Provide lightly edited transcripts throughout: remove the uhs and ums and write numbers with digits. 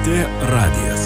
LRT radijas.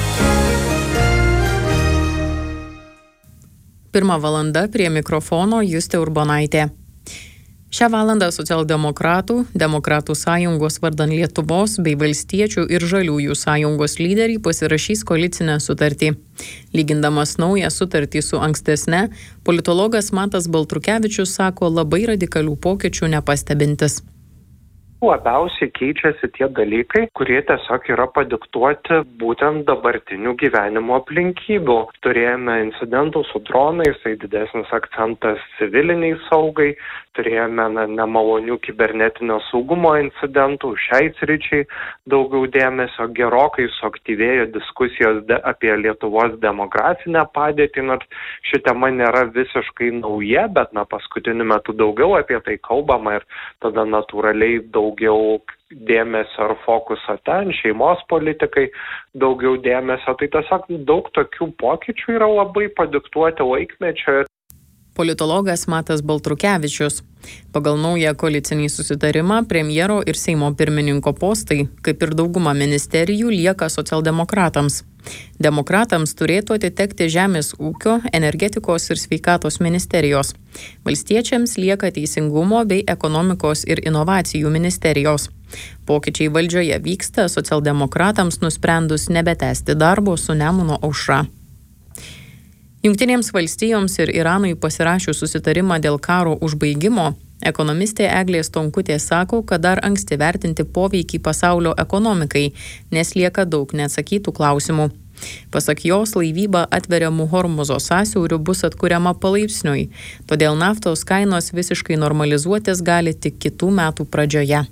1 valanda prie mikrofono Justė Urbonaitė. Šią valandą socialdemokratų, Demokratų sąjungos vardan Lietuvos bei Valstiečių ir Žaliųjų sąjungos lyderiai pasirašys koalicinę sutartį. Lygindamas naują sutartį su ankstesne, politologas Matas Baltrukevičius sako labai radikalių pokyčių nepastebintis. Labiausiai keičiasi tie dalykai, kurie tiesiog yra padiktuoti būtent dabartinių gyvenimo aplinkybių. Turėjome incidentų su dronais, tai didesnis akcentas civiliniai saugai, turėjome nemalonių kibernetinio saugumo incidentų, šiai sričiai daugiau dėmesio, gerokai suaktyvėjo diskusijos apie Lietuvos demografinę padėtį, nors ši tema nėra visiškai nauja, bet paskutiniu metu daugiau apie tai kalbama ir tada natūraliai daugiau dėmesio ar fokuso ten, šeimos politikai daugiau dėmesio, tai tiesiog daug tokių pokyčių yra labai padiktuoti laikmečio. Politologas Matas Baltrukevičius. Pagal naują koalicinį susitarimą premjero ir Seimo pirmininko postai, kaip ir dauguma ministerijų, lieka socialdemokratams. Demokratams turėtų atitekti Žemės ūkio, energetikos ir sveikatos ministerijos. Valstiečiams lieka Teisingumo bei ekonomikos ir inovacijų ministerijos. Pokyčiai valdžioje vyksta socialdemokratams nusprendus nebetęsti darbo su Nemuno aušra. Jungtinėms valstijoms ir Iranui pasirašius susitarimą dėl karo užbaigimo, ekonomistė Eglė Stonkutė sako, kad dar anksti vertinti poveikį pasaulio ekonomikai, nes lieka daug neatsakytų klausimų. Pasak jos, laivyba atveriamų Hormuzo sąsiaurių bus atkuriama palaipsniui, todėl naftos kainos visiškai normalizuotis gali tik kitų metų pradžioje.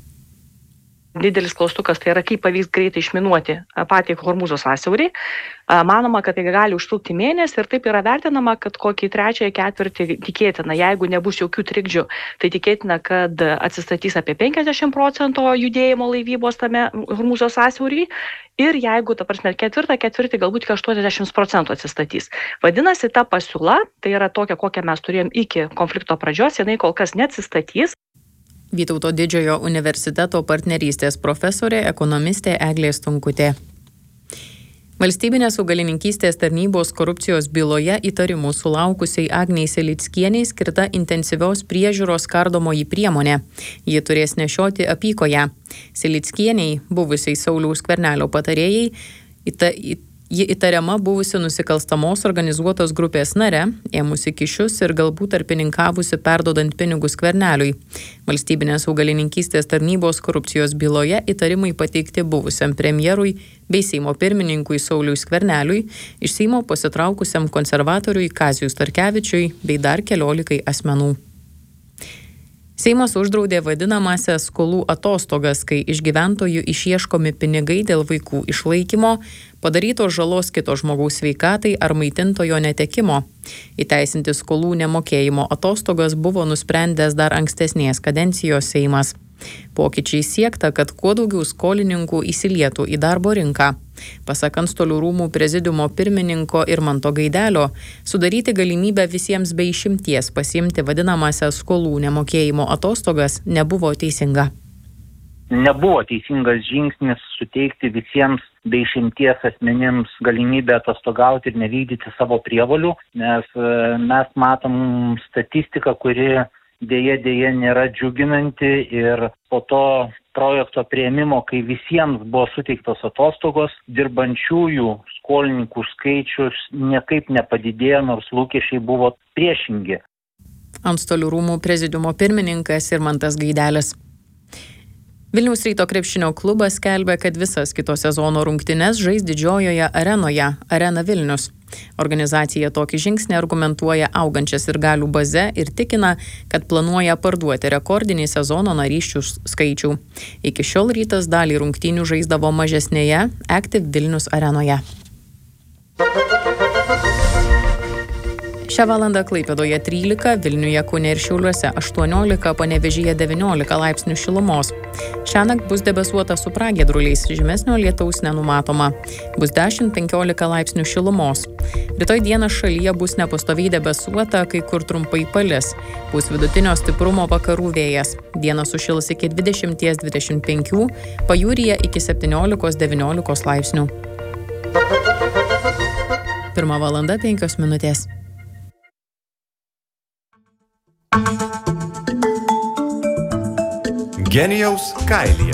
Didelis klaustukas tai yra, kaip pavyks greitai išminuoti patį Hormuzo sąsiaurį. Manoma, kad tai gali užtrukti mėnesį ir taip yra vertinama, kad kokį trečiąjį ketvirtį tikėtina, jeigu nebus jokių trikdžių, tai tikėtina, kad atsistatys apie 50% judėjimo laivybos tame Hormuzo sąsiaurį ir jeigu, ketvirtą ketvirtį galbūt 80% atsistatys. Vadinasi, ta pasiūla, tai yra tokia, kokią mes turėjom iki konflikto pradžios, jinai kol kas neatsistatys. Vytauto Didžiojo universiteto partnerystės profesorė ekonomistė Eglė Stonkutė. Valstybinės augalininkystės tarnybos korupcijos byloje įtarimų sulaukusiai Agnei Silickienei skirta intensyvios priežiūros kardomoji priemonė. Ji turės nešioti apykoję. Silickienei, buvusiai Sauliaus Skvernelio patarėjai, ji įtariama buvusi nusikalstamos organizuotos grupės nare, ėmusi kyšius ir galbūt tarpininkavusi perdodant pinigus Skverneliui. Valstybinės augalininkystės tarnybos korupcijos byloje įtarimai pateikti buvusiam premjerui bei Seimo pirmininkui Sauliui Skverneliui, iš Seimo pasitraukusiam konservatoriui Kaziui Starkevičiui bei dar 14 asmenų. Seimas uždraudė vadinamąsias skolų atostogas, kai iš gyventojų išieškomi pinigai dėl vaikų išlaikymo, padarytos žalos kito žmogaus sveikatai ar maitintojo netekimo. Įteisinti skolų nemokėjimo atostogas buvo nusprendęs dar ankstesnės kadencijos Seimas. Pokyčiai siekta, kad kuo daugiau skolininkų įsilietų į darbo rinką. Pasak Antstolių rūmų prezidiumo pirmininko Irmanto Gaidelio, sudaryti galimybę visiems be išimties pasiimti vadinamąsias skolų nemokėjimo atostogas nebuvo teisinga. Nebuvo teisingas žingsnis suteikti visiems be išimties asmenims galimybę atostogauti ir nevykdyti savo prievolių, nes mes matom statistiką, kuri dėja nėra džiuginanti ir po to projekto priėmimo, kai visiems buvo suteiktos atostogos, dirbančiųjų skolininkų skaičius niekaip nepadidėjo, nors lūkesčiai buvo priešingi. Antstolių rūmų prezidiumo pirmininkas Irmantas Gaidelis. Vilniaus Ryto krepšinio klubas skelbia, kad visas kito sezono rungtynes žais didžiojoje arenoje Arena Vilnius. Organizacija tokį žingsnį argumentuoja augančią sirgalių bazę ir tikina, kad planuoja parduoti rekordinį sezono narysčių skaičių. Iki šiol Rytas dalį rungtynių žaisdavo mažesnėje Active Vilnius arenoje. Šią valandą Klaipėdoje 13, Vilniuje, Kaune ir Šiauliuose 18, Panevėžyje 19 laipsnių šilumos. Šiąnakt bus debesuota su pragiedruliais, žymesnio lietaus nenumatoma. Bus 10-15 laipsnių šilumos. Rytoj dieną šalyje bus nepastoviai debesuota, kai kur trumpai palis. Bus vidutinio stiprumo vakarų vėjas. Dieną sušils iki 20-25, pajūryje iki 17-19 laipsnių. 1:05. Genijaus kailyje.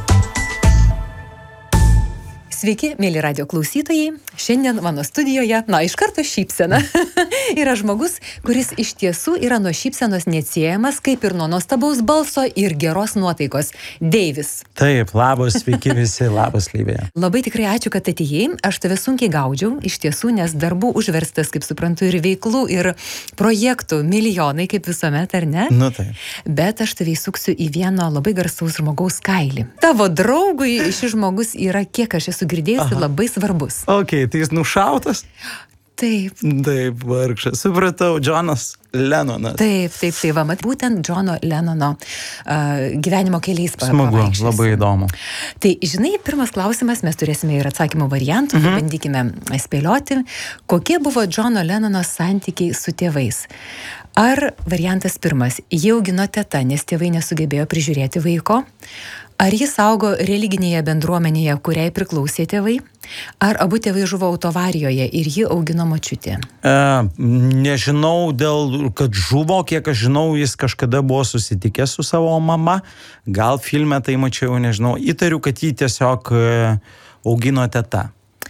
Sveiki, mėly radio klausytojai. Šiandien mano studijoje, iš karto šypsena, yra žmogus, kuris iš tiesų yra nuo šypsenos neatsiejamas, kaip ir nuo nuostabaus balso ir geros nuotaikos. Deivis. Taip, labas, sveiki visi, labas Lyvija. Labai tikrai ačiū, kad atėjai. Aš tave sunkiai gaudžiau, iš tiesų, nes darbų užverstas, kaip suprantu, ir veiklų, ir projektų milijonai, kaip visuomet, ar ne? Nu taip. Bet aš tave įsuksiu į vieno labai garsaus žmogaus kailį. Tavo draugui šis žmogus yra, kiek aš esu girdėjusi, labai svarbus. Ok, tai jis nušautas? Taip. Taip, vargšas. Supratau, Džonas Lenonas. Taip, va, būtent Džono Lenono gyvenimo keliais Smagu, labai įdomu. Tai, žinai, pirmas klausimas, mes turėsime ir atsakymų variantų, bandykime spėlioti, kokie buvo Džono Lenono santykiai su tėvais. Ar variantas pirmas, jį augino teta, nes tėvai nesugebėjo prižiūrėti vaiko? Ar jis augo religinėje bendruomenėje, kuriai priklausė tėvai? Ar abu tėvai žuvo autovarijoje ir jį augino močiutė? Nežinau, kad žuvo, kiek aš žinau, jis kažkada buvo susitikęs su savo mama. Gal filme tai mačiau, nežinau. Įtariu, kad jį tiesiog augino teta.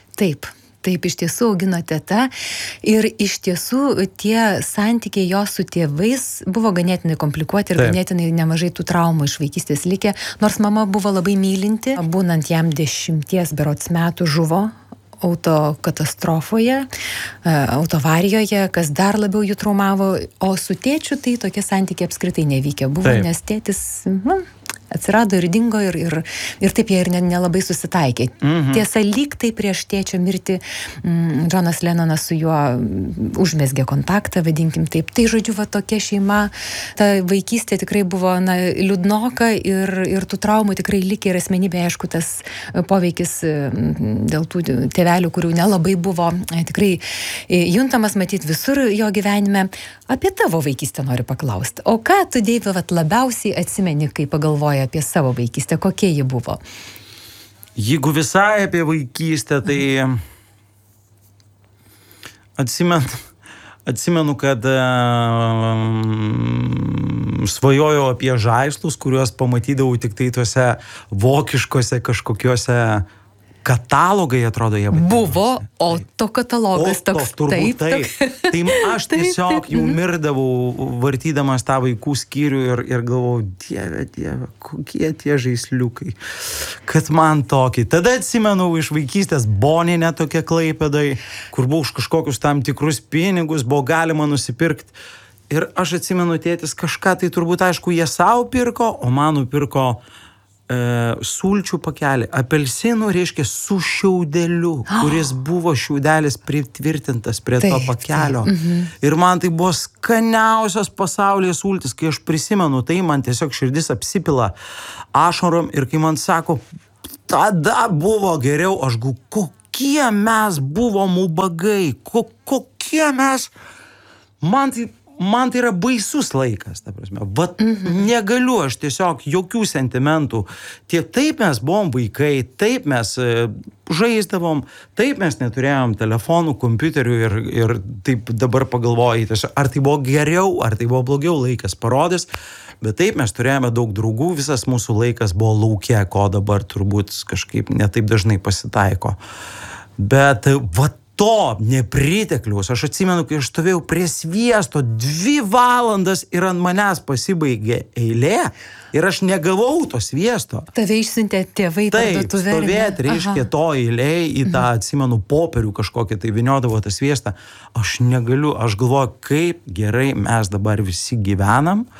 Taip, iš tiesų augino teta ir iš tiesų tie santykiai jo su tėvais buvo ganėtinai komplikuoti ir ganėtinai nemažai tų traumų iš vaikystės likę, nors mama buvo labai mylinti, būnant jam 10 berods metų žuvo autokatastrofoje, autovarijoje, kas dar labiau jų traumavo, o su tėčiu tai tokie santykiai apskritai nevykę buvo, nes tėtis atsirado ir dingo ir taip jie ir nelabai susitaikė. Tiesa, lyg tai prieš tėčio mirtį Džonas Lenonas su juo užmezgė kontaktą, vadinkim taip. Tai žodžiu, va tokia šeima, ta vaikystė tikrai buvo liūdnoka ir tų traumų tikrai likė ir asmenybė, aišku, tas poveikis dėl tų tėvelių, kurių nelabai buvo tikrai juntamas matyti visur jo gyvenime. Apie tavo vaikystę noriu paklausti. O ką tu, Deivi, labiausiai atsimeni, kai pagalvoji apie savo vaikystę? Kokie ji buvo? Jeigu visai apie vaikystę, tai atsimenu, kad svajojau apie žaislus, kuriuos pamatydavau tik tai tuose vokiškose kažkokiuose katalogai, atrodo, jie vadinasi. Buvo, katalogas toks. Taip. Tai aš tiesiog jau mirdavau, vartydamas tą vaikų skyrių ir galvojau, Dieve, kokie tie žaisliukai, kad man tokį. Tada atsimenu iš vaikystės Boninę tokia Klaipėdoj, kur buvo už kažkokius tam tikrus pinigus, buvo galima nusipirkti. Ir aš atsimenu, tėtis kažką, tai turbūt, aišku, jie savo pirko, o man nupirko sulčių pakelį, apelsinų, reiškia, su šiaudeliu, kuris buvo šiaudelis pritvirtintas prie to pakelio. Ir man tai buvo skaniausios pasaulyje sultis, kai aš prisimenu, tai man tiesiog širdis apsipila ašarom ir kai man sako, tada buvo geriau, aš kokie mes buvom ubagai, kokie mes, man tai yra baisus laikas, ta prasme. Negaliu aš tiesiog jokių sentimentų. Taip mes buvom vaikai, taip mes žaisdavom, taip mes neturėjom telefonų, kompiuterių ir taip dabar pagalvoji, ar tai buvo geriau, ar tai buvo blogiau, laikas parodys. Bet taip mes turėjome daug draugų, visas mūsų laikas buvo lauke, ko dabar turbūt kažkaip netaip dažnai pasitaiko. Bet to nepritekliaus. Aš atsimenu, kai aš stovėjau prie sviesto 2 valandas ir ant manęs pasibaigė eilė ir aš negavau to sviesto. Tave išsiuntė tėvai parduotuvę. Taip, stovėti, reiškia, to eilėj į tą, atsimenu, popierių kažkokį, tai vyniodavo tą sviestą. Aš negaliu, aš galvoju, kaip gerai mes dabar visi gyvenam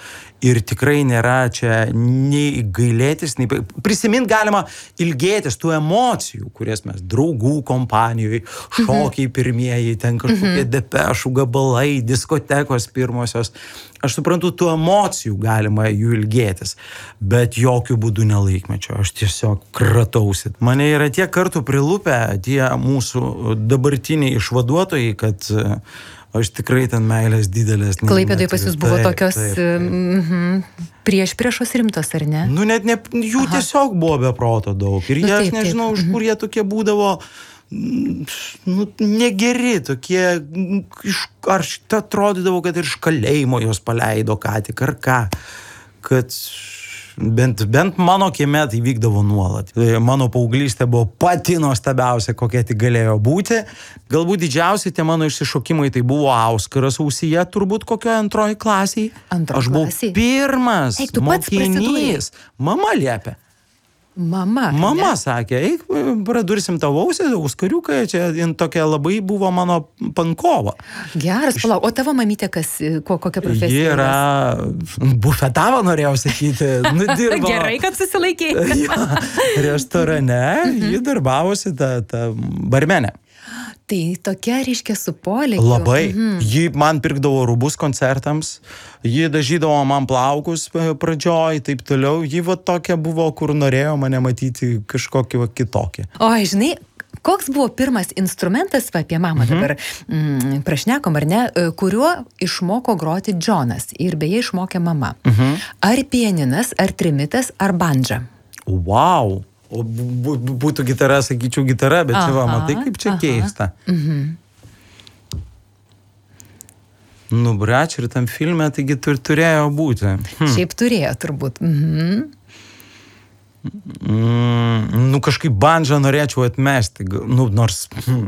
Ir tikrai nėra čia nei gailėtis, nei... Prisimint galima ilgėtis tų emocijų, kurias mes draugų kompanijoje, šokiai pirmieji, ten kažkokie depešų gabalai, diskotekos pirmosios. Aš suprantu, tų emocijų galima jų ilgėtis, bet jokių būdų nelaikmečio. Aš tiesiog kratausi. Mane yra tiek kartų prilupę tie mūsų dabartiniai išvaduotojai, kad... Aš tikrai ten meilės didelės. Klaipėdoje pas jūs buvo tokios priešpriešos rimtos, ar ne? Nu, net ne, jų tiesiog buvo be proto daug. Ir jie, aš nežinau, iš kur jie tokie būdavo, nu, negeri, tokie, ar atrodydavo, kad ir iš kalėjimo jos paleido ką tik, ar ką. Kad... Bent mano kieme tai vykdavo nuolat. Mano paauglystė buvo pati nuostabiausia, kokia tik galėjo būti. Galbūt didžiausi tie mano išsišokimai tai buvo auskaras ausyje, turbūt kokioje antroji klasėje. Aš buvau pirmas mokinys. Mama liepė. Mama sakė, eik, pradursim tavo ausį, auskariukai, čia tokia labai buvo mano pankova. Geras, palauk, o tavo mamytė kas, kokia profesija? Ji yra, bufetavo norėjau sakyti, dirbo. Gerai, kad susilaikėjai. Restorane, ji darbavosi ta barmenė. Tai tokia, reiškia, su polėkiu. Labai. Ji man pirkdavo rūbus koncertams, ji dažydavo man plaukus pradžioj, taip toliau. Ji va tokia buvo, kur norėjo mane matyti kažkokį kitokį. O, žinai, koks buvo pirmas instrumentas, apie mamą dabar prašnekom, ar ne, kuriuo išmoko groti Džonas ir beje išmokė mama. Ar pianinas, ar trimitas, ar bandža? Wow! O būtų gitara, sakyčiau, gitara, bet čia va, matai, kaip čia keista. Nu, brač, ir tam filme, taigi turėjo būti. Šiaip turėjo, turbūt. Nu, kažkaip bandžą norėčiau atmesti. Nu, nors...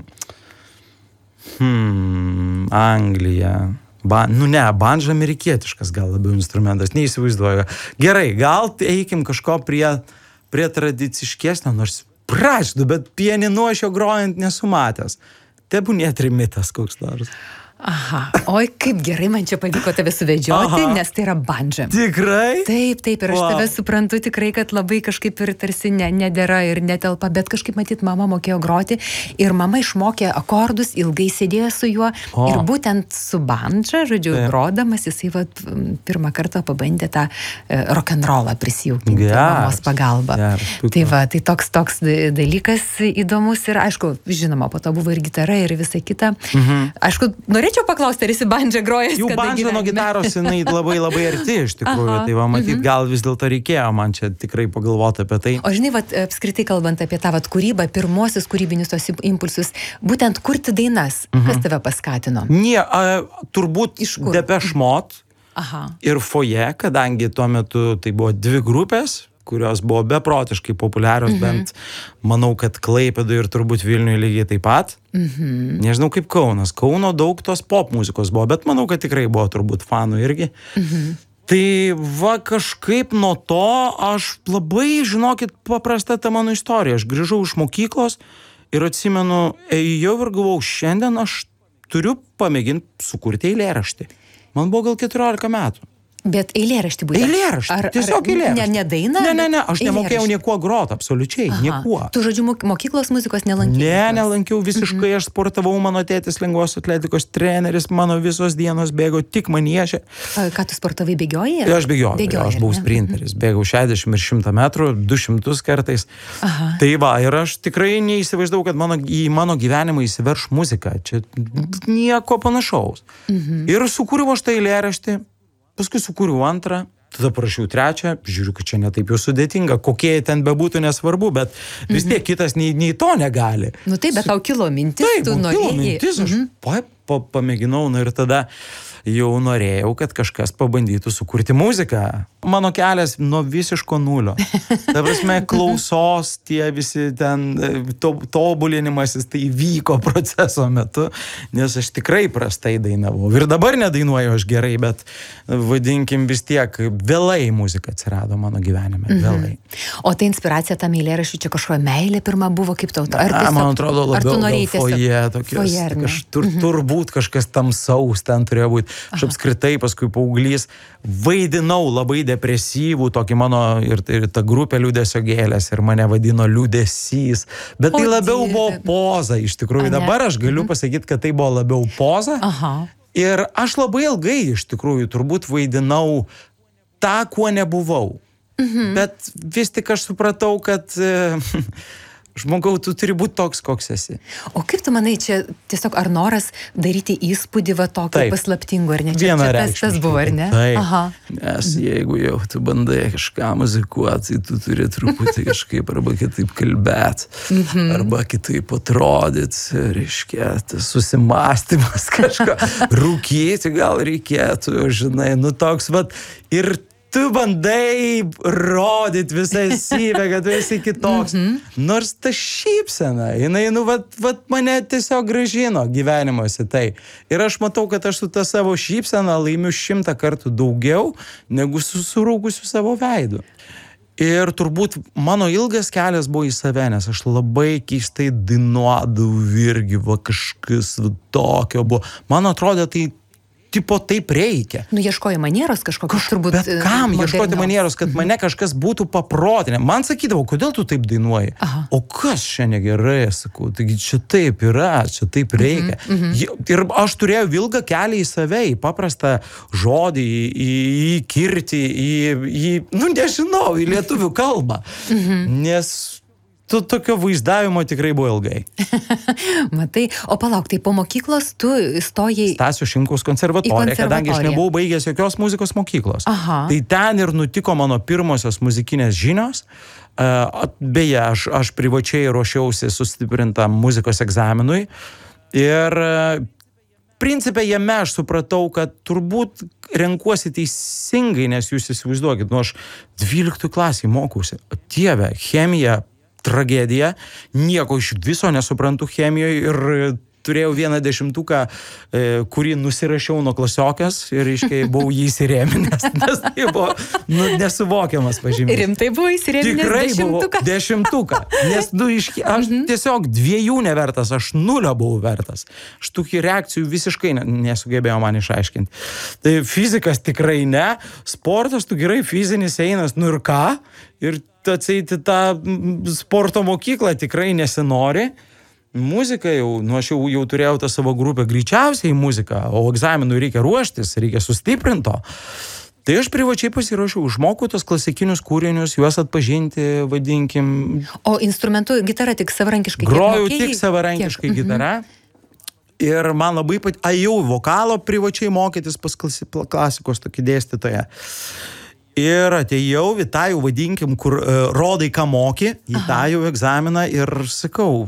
Anglija. Nu, ne, bandža amerikietiškas gal labiau instrumentas, neįsivaizduoju. Gerai, gal eikim kažko prie tradiciškesnio, nors prašdu, bet pianinu aš jo grojant nesu matęs. Tebūnie trimitas koks nors. Aha, oi, kaip gerai man čia pavyko tave suvedžioti, nes tai yra bandža. Tikrai? Taip, ir aš tave suprantu tikrai, kad labai kažkaip ir tarsi nedera ir netelpa, bet kažkaip matyt, mama mokėjo groti ir mama išmokė akordus, ilgai sėdėjo su juo ir būtent su bandža, žodžiu, grodamas, jisai pirmą kartą pabandė tą rock'n'rollą prisijungti mamos pagalba. Tai toks dalykas įdomus ir aišku, žinoma, po to buvo ir gitara ir visa kita. Aišku, norėčiau paklausti, ar esi bandžą grojęs? Jų bandžą nuo gitaros, jinai labai labai arti iš tikrųjų. Tai va, matyt, gal vis dėlto reikėjo man čia tikrai pagalvoti apie tai. O žinai, apskritai kalbant apie tą kūrybą, pirmosius kūrybinius tos impulsus, būtent kurti dainas, kas tave paskatino? Turbūt Depeche Mode ir Foje, kadangi tuo metu tai buvo dvi grupės, kurios buvo beprotiškai populiarios, bent manau, kad Klaipėdoje ir turbūt Vilniuje lygiai taip pat. Nežinau kaip Kaunas. Kauno daug tos pop muzikos buvo, bet manau, kad tikrai buvo turbūt fanų irgi. Tai va kažkaip nuo to aš labai, žinokit, paprasta ta mano istorija. Aš grįžau iš mokyklos ir atsimenu, ėjau ir galvau, šiandien aš turiu pamėginti sukurti eilėraštį. Man buvo gal 14 metų. Bet eilėraštį būtent. Eilėraštį, tiesiog eilėraštį. Ne dainą? Ne, aš nemokėjau niekuo groti, absoliučiai, niekuo. Tu, žodžiu, mokyklos muzikos nelankiau? Nelankiau visiškai, aš sportavau, mano tėtis lengvos atletikos treneris, mano visos dienos bėgo tik manieže. Ką tu sportavai, bėgiojai? Aš bėgiojau, aš buvau sprinteris, bėgau 60 ir 100 metrų, 200 kartais. Tai va, ir aš tikrai neįsivaizdavau, kad į mano gyvenimą įsiverš muzika, čia nieko panašaus. Ir sukūriau aš tą eilėraštį. Paskui sukūriau antrą, tada parašiau trečią, žiūriu, kad čia netaip jau sudėtinga, kokie ten bebūtų nesvarbu, bet vis tiek kitas nei to negali. Nu taip, bet tau kilo mintis, tu norėjai. Kilo mintis, aš pamėginau, ir tada jau norėjau, kad kažkas pabandytų sukurti muziką. Mano kelias nuo visiško nulio. Ta prasme, klausos, tie visi ten tobulinimasis, tai vyko proceso metu, nes aš tikrai prastai dainavau. Ir dabar nedainuoju aš gerai, bet vadinkim vis tiek, vėlai muzika atsirado mano gyvenime, vėlai. O tai inspiracija tam eilėraščiui, čia kažkokia meilė pirma buvo, kaip tau? Man atrodo labiau Foje, turbūt kažkas tamsaus ten turėjo būti. aš apskritai paskui paauglys vaidinau labai depresyvų, tokį mano ir ta grupė liūdesio gėlės ir mane vadino liūdesys, bet tai labiau buvo poza iš tikrųjų. Dabar aš galiu pasakyti, kad tai buvo labiau poza. Ir aš labai ilgai iš tikrųjų turbūt vaidinau tą, kuo nebuvau. Bet vis tik aš supratau, kad žmogau, tu turi būti toks, koks esi. O kaip tu manai, čia tiesiog ar noras daryti įspūdį va tokio paslaptingo, ar ne? Čia tas buvo, ar ne? Taip. Nes jeigu jau tu bandai kažką muzikuoti, tu turi truputį kažkaip arba kitaip kalbėti, arba kitaip atrodyti, reiškia, tas susimąstymas kažką, rūkyti gal reikėtų, žinai, nu toks, vat, ir tu bandai rodyti visą esybę, kad tu esi kitoks. Nors ta šypsena, jinai, vat mane tiesiog grąžino gyvenimuose tai. Ir aš matau, kad aš su ta savo šypsena laimiu 100 kartų daugiau, negu su surūgusiu savo veidu. Ir turbūt mano ilgas kelias buvo į save, nes aš labai keistai dainuodavau irgi, va kažkas tokio buvo. Man atrodė, tai tipo taip reikia. Nu, ieškoji manieros kažkokios turbūt. Bet kam ieškoti manieros, kad mane kažkas būtų paprotinę? Man sakydavo, kodėl tu taip dainuoji? O kas čia negerai, sakau, taigi čia taip yra, čia taip reikia. Ir aš turėjau ilgą kelią į save, į paprastą žodį, į kirtį, nu nežinau, į lietuvių kalbą. Nes tu tokio vaizdavimo tikrai buvo ilgai. Matai, o palauk, tai po mokyklos tu stojai... Stasio Šimkaus konservatoriją, kadangi aš nebuvau baigęs jokios muzikos mokyklos. Tai ten ir nutiko mano pirmosios muzikinės žinios. Beje, aš privačiai ruošiausi sustiprintam muzikos egzaminui. Ir principe jame aš supratau, kad turbūt renkuosi teisingai, nes jūs įsivaizduokit, nu aš 12 klasėje mokausi. Dieve, chemija, tragedija, nieko iš viso nesuprantu chemijoje ir turėjau 10, kurį nusirašiau nuo klasiokės ir, reiškia, buvau jį įsirėminęs, nes tai buvo nesuvokiamas pažymys. Rimtai buvo įsirėminęs 10? Tikrai buvo 10, nes aš tiesiog 2 nevertas, aš 0 buvau vertas. Aš tų reakcijų visiškai nesugebėjau man išaiškinti. Tai fizikas tikrai ne, sportas tu gerai fizinis einas, nu ir ką? Ir atsieiti tą sporto mokyklą tikrai nesinori. Muzika jau, nu aš jau turėjau tą savo grupę greičiausiai į muziką, o egzaminui reikia ruoštis, reikia sustiprinto. Tai aš privačiai pasiruošiau, išmokau tos klasikinius kūrinius, juos atpažinti, vadinkim. O instrumentu gitara tik savarankiškai? Grojau tik savarankiškai gitara. Ir man labai jau vokalo privačiai mokytis pas klasikos tokį dėstytoją. Ir atėjau į tą jau vadinkim, kur rodai, ką moki, į tą jau egzaminą ir sakau,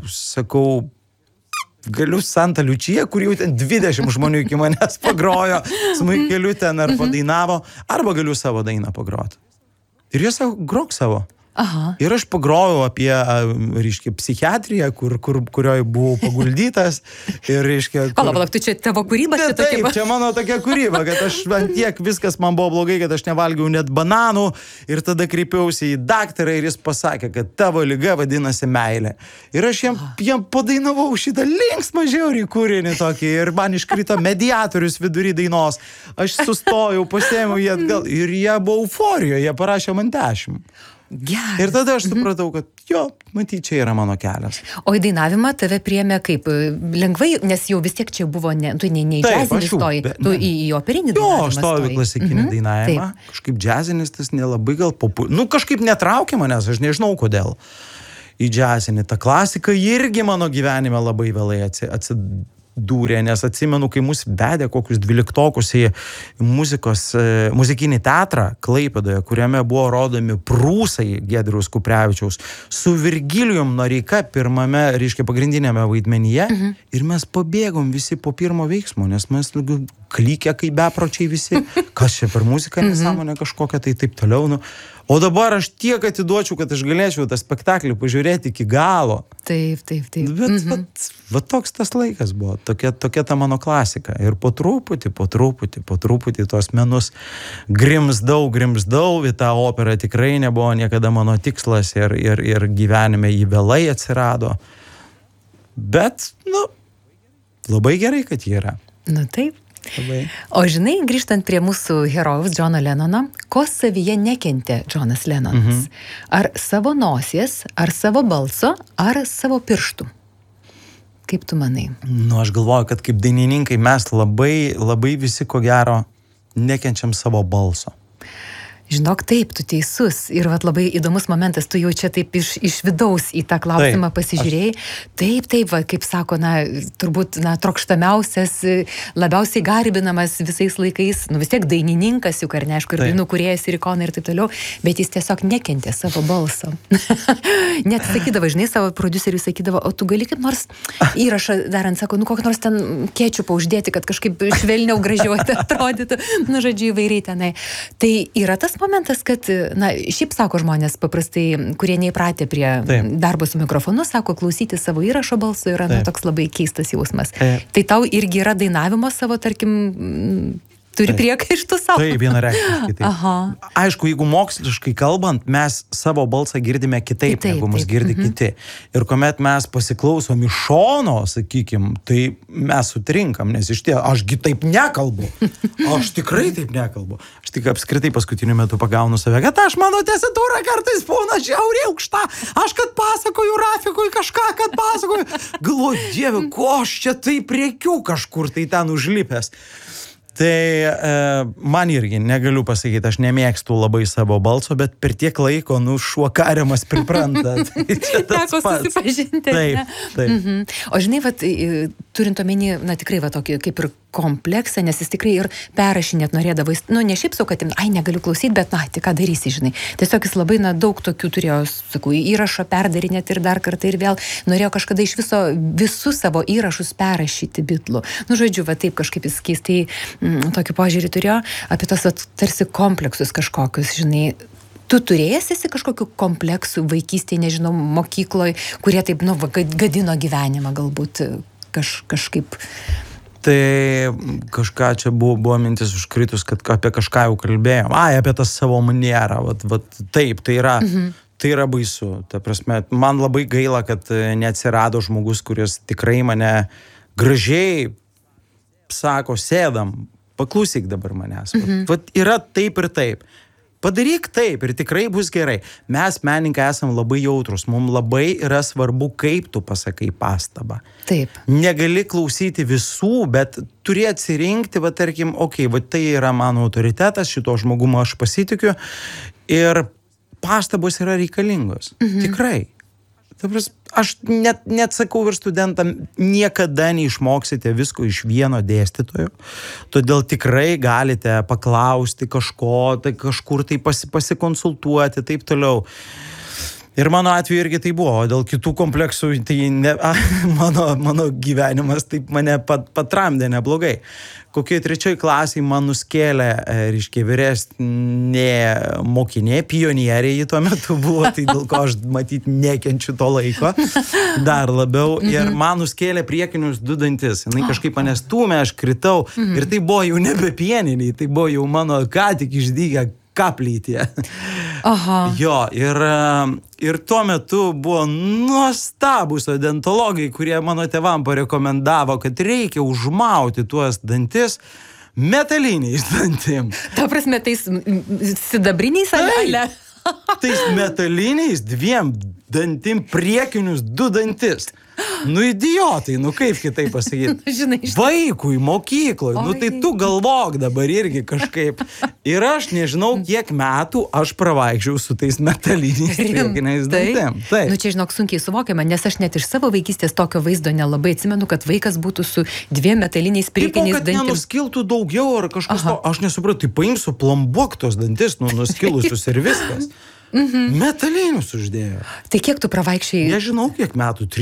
galiu Santa Liučija, kur jau ten 20 žmonių iki manęs pagrojo, smuikeliu ten ar padainavo, arba galiu savo dainą pagroti. Ir jie sako, grok savo. Ir aš pagrojau apie, reiškia, psichiatriją, kurioje buvau paguldytas. Ir, reiškia... Palauk, tu čia tavo kūryba? Taip, čia mano tokia kūryba, kad aš tiek viskas man buvo blogai, kad aš nevalgiau net bananų. Ir tada kreipiausi į daktarą ir jis pasakė, kad tavo liga vadinasi meilė. Ir aš jam padainavau šitą linksmą žiaurį kūrinį tokį. Ir man iškrito mediatorius vidury dainos. Aš sustojau, pasiėmiau jį atgal. Ir jie buvo euforijoje, jie parašė man 10. Geras. Ir tada aš supratau, kad matyt, čia yra mano kelias. O į dainavimą tave priėmė kaip lengvai, nes jau vis tiek čia buvo, tu ne į džiazinį stoji, tu į operinį dainavimą stoji. Jo, aš stojau į klasikinį dainavimą. Kažkaip džiazinis tas nelabai gal kažkaip netraukė manęs, aš nežinau kodėl. Į džiazinį. Ta klasika irgi mano gyvenime labai vėlai atsidūrė, nes atsimenu, kai mus vedė kokius 12-okus į muzikinį teatrą Klaipėdoje, kuriame buvo rodomi Prūsai Giedriaus Kuprevičiaus su Virgilijum Noreika pirmame, reiškia, pagrindinėme vaidmenyje. Ir mes pabėgom visi po pirmo veiksmo, nes mes klykia kaip bepročiai visi. Kas čia per muziką, nesąmonė kažkokia, tai taip toliau. O dabar aš tiek atiduočiau, kad aš galėčiau tą spektaklį pažiūrėti iki galo. Taip. Bet toks tas laikas buvo, tokia ta mano klasika. Ir po truputį tuos menus grimzdau, į tą operą tikrai nebuvo niekada mano tikslas ir gyvenime jį vėlai atsirado. Bet, labai gerai, kad jį yra. Na taip. O žinai, grįžtant prie mūsų herojaus Džono Lennono, ko savyje nekentė Džonas Lennonas? Ar savo nosies, ar savo balso, ar savo pirštų? Kaip tu manai? Nu, aš galvoju, kad kaip dainininkai mes labai visi, ko gero, nekenčiam savo balso. Žinok, taip, tu teisus. Ir vat labai įdomus momentas, tu jau čia taip iš vidaus į tą klausimą pasižiūrėjai. Taip, va, kaip sako, turbūt, trokštamiausias, labiausiai garbinamas visais laikais, vis tiek dainininkas, juk ar ne, aišku, ir dainų kūrėjas, ir ikona ir taip toliau, bet jis tiesiog nekentė savo balso. Net sakydavo, žinai, savo prodiuseriui sakydavo, o tu gali kaip nors įrašą darant, sako, kokį nors ten kečupą uždėti, kad kažkaip švelniau gražiau atrodytų, žodžiu, įvairiai tenai. Tai yra tas momentas, kad, šiaip sako žmonės paprastai, kurie neįpratę prie darbo su mikrofonu, sako, klausyti savo įrašo balso yra toks labai keistas jausmas. Tai tau irgi yra dainavimo savo, tarkim, turi priekaištų savo? Tai vienareikšmiškai taip. Aha. Aišku, jeigu moksliškai kalbant, mes savo balsą girdime kitaip, negu mus girdi kiti. Ir kuomet mes pasiklausom iš šono, sakykim, tai mes sutrinkam, nes iš tie, ašgi taip nekalbu. Aš tikrai taip nekalbu. Aš tik apskritai paskutiniu metu pagaunu save, kad aš mano tesitūra kartais būna žiauriai aukšta. Aš kad pasakoju Rafikui kažką, kad pasakoju. Galvoju, Dieve, ko aš čia taip rėkiu kažkur tai ten užlipęs. Tai man irgi negaliu pasakyti, aš nemėgstu labai savo balso, bet per tiek laiko, šuo kariamas pripranta. Teko susipažinti. Taip. O žinai, turint omeny, tikrai tokį kaip ir kompleksą, nes jis tikrai ir perrašinėt norėdavo, ne šiaip sau, kad, negaliu klausyti, bet, tai ką darysi, žinai. Tiesiog jis labai, daug tokių turėjo, sakau, įrašo perdarinėti ir dar kartą ir vėl norėjo kažkada iš visus savo įrašus perrašyti Bitlų. Žodžiu, taip kažkaip jis keistai tokį požiūrį turėjo apie tos tarsi kompleksus kažkokius, žinai. Tu turėjęs esi kažkokių kompleksų vaikystėje, nežinau, mokykloje, kurie taip, gadino gyvenimą galbūt kažkaip. Tai kažką čia buvo mintis užkritus, kad apie kažką jau kalbėjom. Apie tą savo manierą. Taip, tai yra baisu. Ta prasme, man labai gaila, kad neatsirado žmogus, kuris tikrai mane gražiai sako, sėdam, paklausyk dabar manęs. Yra taip ir taip. Padaryk taip ir tikrai bus gerai. Mes, menininkai, esam labai jautrus. Mums labai yra svarbu, kaip tu pasakai pastabą. Taip. Negali klausyti visų, bet turi atsirinkti, tarkim, tai yra mano autoritetas, šito žmogumo aš pasitikiu ir pastabos yra reikalingos. Tikrai. Aš net sakau ir studentam, niekada neišmoksite visko iš vieno dėstytojo, todėl tikrai galite paklausti kažko, tai kažkur tai pasikonsultuoti, taip toliau. Ir mano atveju irgi tai buvo, dėl kitų kompleksų, tai mano gyvenimas taip mane patramdė neblogai. Kokiai 3 klasiai man nuskėlė, vyresnė mokinė, pionierė ji tuo metu buvo, tai dėl ko aš matyt nekenčiu to laiko dar labiau. Ir man nuskėlė priekinius 2 dantis. Jinai kažkaip mane stūmė, aš kritau. Ir tai buvo jau nebe pieniniai, tai buvo jau mano ką tik išdygę kaplytė. Aha. Jo, ir tuo metu buvo nuostabūs odontologai, kurie mano tėvam parekomendavo, kad reikia užmauti tuos dantis metaliniais dantim. Ta prasme, tais sidabriniais ale? Tais metaliniais 2 dantim priekinius 2 dantis. Idiotai, kaip kitaip pasakyti. Žinai, Vaikui, mokykloje, tai tu galvok dabar irgi kažkaip. Ir aš nežinau, kiek metų aš pravaikščiau su tais metaliniais priekiniais dantim. Taip. Čia, žinok, sunkiai suvokiama, nes aš net iš savo vaikystės tokio vaizdo nelabai atsimenu, kad vaikas būtų su 2 metaliniais priekiniais dantim. Kad nenuskiltų daugiau ar kažkas to, aš nesupratau, tai paimsiu plombuok tos dantis, nuskilusius ir viskas. Metalinius uždėjo. Tai kiek tu pravaikščiai? Nežinau, kiek metų, 3